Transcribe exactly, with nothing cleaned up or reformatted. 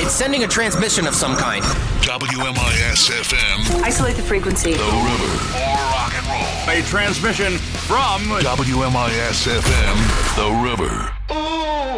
It's sending a transmission of some kind. W M I S F M. Isolate the frequency. The River. More rock and roll. A transmission from W M I S F M. The River. Ooh.